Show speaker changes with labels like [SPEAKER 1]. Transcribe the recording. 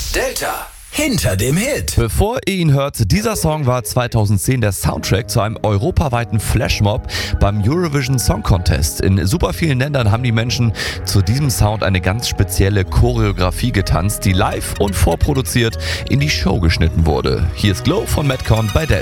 [SPEAKER 1] Delta. Hinter dem Hit.
[SPEAKER 2] Bevor ihr ihn hört, dieser Song war 2010 der Soundtrack zu einem europaweiten Flashmob beim Eurovision Song Contest. In super vielen Ländern haben die Menschen zu diesem Sound eine ganz spezielle Choreografie getanzt, die live und vorproduziert in die Show geschnitten wurde. Hier ist Glow von Madcon bei Delta.